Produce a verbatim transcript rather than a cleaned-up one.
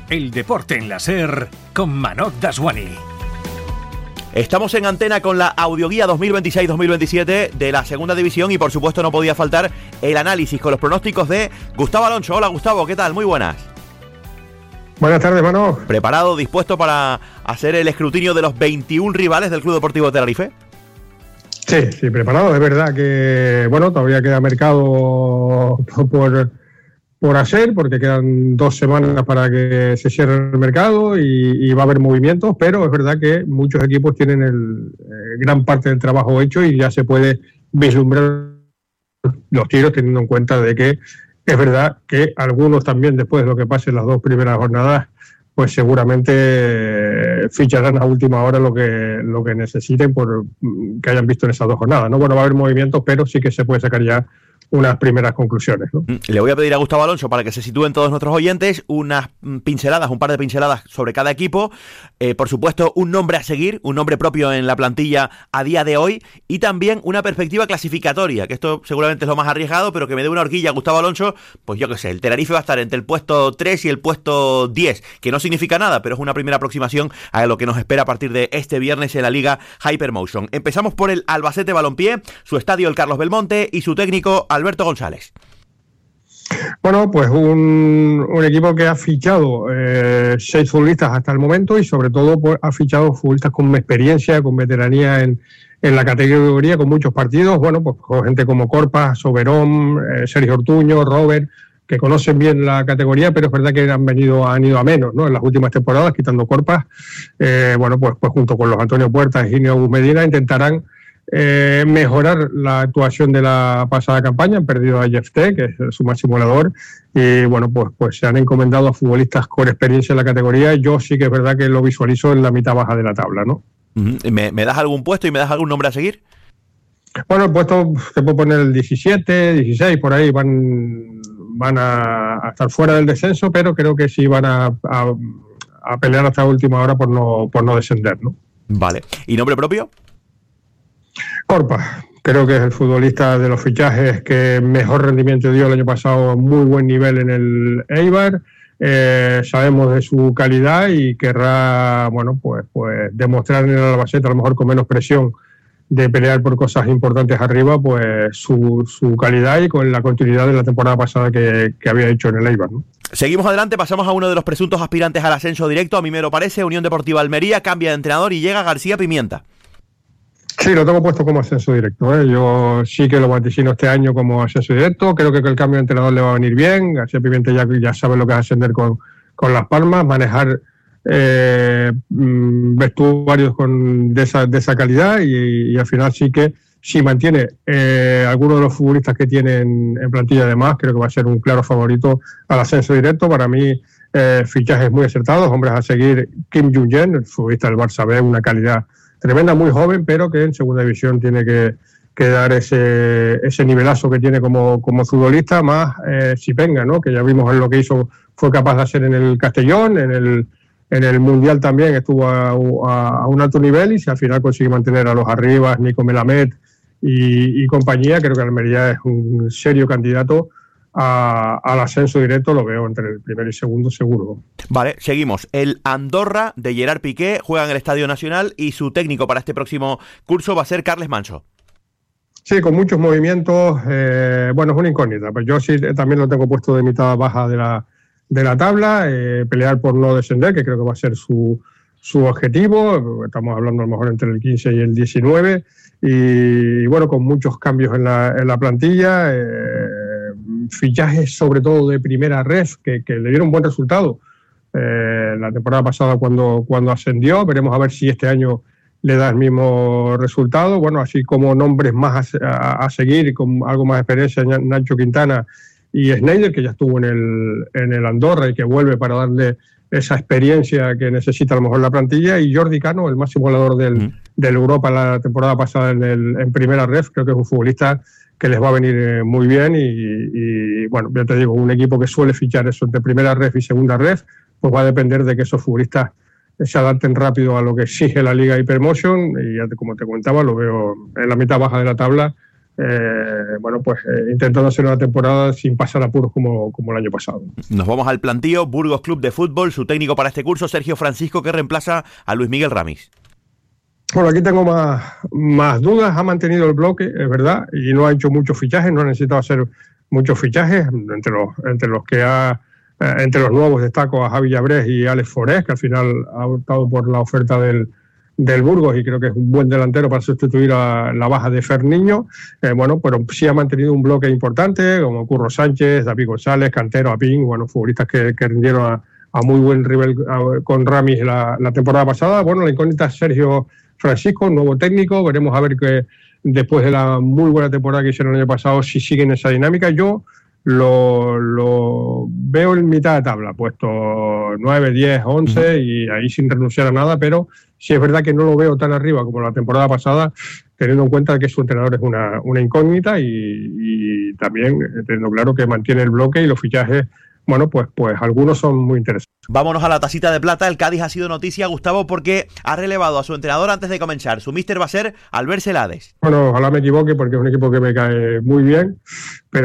El deporte en la SER con Manoj Daswani. Estamos en antena con la audioguía dos mil veintiséis dos mil veintisiete de la segunda división y por supuesto no podía faltar el análisis con los pronósticos de Gustavo Alonso. Hola Gustavo, ¿qué tal? Muy buenas. Buenas tardes, Manoj. ¿Preparado, dispuesto para hacer el escrutinio de los veintiún rivales del Club Deportivo Tenerife? Sí, sí, preparado. Es verdad que, bueno, todavía queda mercado por, por hacer, porque quedan dos semanas para que se cierre el mercado y, y va a haber movimientos, pero es verdad que muchos equipos tienen el, eh, gran parte del trabajo hecho y ya se puede vislumbrar los tiros, teniendo en cuenta de que es verdad que algunos también, después de lo que pase en las dos primeras jornadas, pues seguramente ficharán a última hora lo que lo que necesiten por que hayan visto en esas dos jornadas, ¿no? Bueno, va a haber movimientos, pero sí que se puede sacar ya unas primeras conclusiones, ¿no? Le voy a pedir a Gustavo Alonso, para que se sitúen todos nuestros oyentes, unas pinceladas, un par de pinceladas sobre cada equipo. Eh, por supuesto, un nombre a seguir, un nombre propio en la plantilla a día de hoy y también una perspectiva clasificatoria, que esto seguramente es lo más arriesgado, pero que me dé una horquilla Gustavo Alonso. Pues yo qué sé, el Tenerife va a estar entre el puesto tres y el puesto diez, que no significa nada, pero es una primera aproximación a lo que nos espera a partir de este viernes en la Liga Hypermotion. Empezamos por el Albacete Balompié, su estadio el Carlos Belmonte y su técnico Alberto González. Bueno, pues un, un equipo que ha fichado eh, seis futbolistas hasta el momento y sobre todo pues, ha fichado futbolistas con experiencia, con veteranía en, en la categoría, con muchos partidos. Bueno, pues con gente como Corpas, Soberón, eh, Sergio Ortuño, Robert, que conocen bien la categoría, pero es verdad que han venido, han ido a menos, ¿no? En las últimas temporadas, quitando Corpas. Eh, bueno, pues, pues junto con los Antonio Puertas y Ginio Medina intentarán Eh, mejorar la actuación de la pasada campaña. Han perdido a Jeff T, que es su máximo goleador, y bueno, pues, pues se han encomendado a futbolistas con experiencia en la categoría. Yo sí que es verdad que lo visualizo en la mitad baja de la tabla, ¿no? ¿Me, me das algún puesto y me das algún nombre a seguir? Bueno, el puesto te puedo poner el diecisiete, dieciséis, por ahí van, van a, a estar fuera del descenso, pero creo que sí van a, a, a pelear hasta la última hora por no, por no descender, ¿no? Vale. ¿Y nombre propio? Corpa, creo que es el futbolista de los fichajes que mejor rendimiento dio el año pasado, muy buen nivel en el Eibar. Eh, sabemos de su calidad y querrá, bueno, pues, pues demostrar en el Albacete, a lo mejor con menos presión de pelear por cosas importantes arriba, pues su, su calidad y con la continuidad de la temporada pasada que, que había hecho en el Eibar, ¿no? Seguimos adelante, pasamos a uno de los presuntos aspirantes al ascenso directo. A mí me lo parece, Unión Deportiva Almería cambia de entrenador y llega García Pimienta. Sí, lo tengo puesto como ascenso directo, ¿eh? Yo sí que lo vaticino este año como ascenso directo. Creo que el cambio de entrenador le va a venir bien. García Pimienta ya, ya sabe lo que es ascender con, con Las Palmas, manejar eh, vestuarios con, de, esa, de esa calidad y, y al final sí que si mantiene eh, algunos de los futbolistas que tienen en plantilla además, creo que va a ser un claro favorito al ascenso directo. Para mí, eh, fichajes muy acertados, hombres a seguir. Kim Jung-jen, el futbolista del Barça B, una calidad tremenda, muy joven, pero que en segunda división tiene que, que dar ese, ese nivelazo que tiene como, como futbolista, más eh, Sipenga, ¿no? Que ya vimos en lo que hizo, fue capaz de hacer en el Castellón, en el, en el Mundial también estuvo a, a, a un alto nivel y si al final consigue mantener a los Arribas, Nico Melamed y, y compañía, creo que Almería es un serio candidato A, al ascenso directo, lo veo entre el primero y segundo seguro. Vale, seguimos. El Andorra de Gerard Piqué juega en el Estadio Nacional y su técnico para este próximo curso va a ser Carles Manso. Sí, con muchos movimientos. Eh, bueno, es una incógnita. Pues yo sí también lo tengo puesto de mitad baja de la, de la tabla. Eh, pelear por no descender, que creo que va a ser su, su objetivo. Estamos hablando a lo mejor entre el quince y el diecinueve. Y, y bueno, con muchos cambios en la, en la plantilla. Eh, fichajes sobre todo de primera ref que, que le dieron buen resultado eh, la temporada pasada cuando, cuando ascendió. Veremos a ver si este año le da el mismo resultado. Bueno, así como nombres más a, a, a seguir con algo más de experiencia, Nacho Quintana y Schneider, que ya estuvo en el, en el Andorra y que vuelve para darle esa experiencia que necesita a lo mejor la plantilla, y Jordi Cano, el máximo goleador del, mm. del Europa la temporada pasada en, el, en primera ref. Creo que es un futbolista que les va a venir muy bien y, y bueno, ya te digo, un equipo que suele fichar eso entre primera ref y segunda ref, pues va a depender de que esos futbolistas se adapten rápido a lo que exige la Liga Hypermotion y ya te, como te comentaba, lo veo en la mitad baja de la tabla eh, bueno, pues eh, intentando hacer una temporada sin pasar apuros como, como el año pasado. Nos vamos al plantío. Burgos Club de Fútbol, su técnico para este curso, Sergio Francisco, que reemplaza a Luis Miguel Ramis. Bueno, aquí tengo más, más dudas. Ha mantenido el bloque, es verdad, y no ha hecho muchos fichajes, no ha necesitado hacer muchos fichajes. Entre los, entre los que ha, eh, entre los nuevos destaco a Javi Llabrés y Alex Forés, que al final ha optado por la oferta del, del Burgos y creo que es un buen delantero para sustituir a la baja de Ferniño. Eh, bueno, pero sí ha mantenido un bloque importante, como Curro Sánchez, David González, Cantero, Apín, bueno, futbolistas que, que rindieron a, a muy buen nivel a, con Ramis la, la temporada pasada. Bueno, la incógnita es Sergio Francisco, nuevo técnico. Veremos a ver que después de la muy buena temporada que hicieron el año pasado, si siguen esa dinámica. Yo lo, lo veo en mitad de tabla, puesto nueve, diez, once, y ahí sin renunciar a nada, pero sí es verdad que no lo veo tan arriba como la temporada pasada, teniendo en cuenta que su entrenador es una, una incógnita y, y también teniendo claro que mantiene el bloque y los fichajes, bueno, pues, pues algunos son muy interesantes. Vámonos a la tacita de plata. El Cádiz ha sido noticia, Gustavo, porque ha relevado a su entrenador antes de comenzar. Su míster va a ser Albert Celades. Bueno, ojalá me equivoque porque es un equipo que me cae muy bien, pero